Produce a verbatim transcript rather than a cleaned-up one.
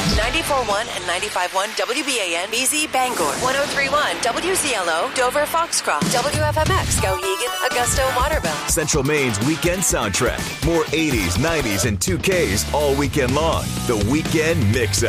ninety-four point one and ninety-five point one W B A N, B Z Bangor, one oh three point one W Z L O, Dover Foxcroft, W F M X, Skowhegan, Augusta, Waterville. Central Maine's weekend soundtrack. More eighties, nineties, and two Ks all weekend long. The Weekend Mix-Up.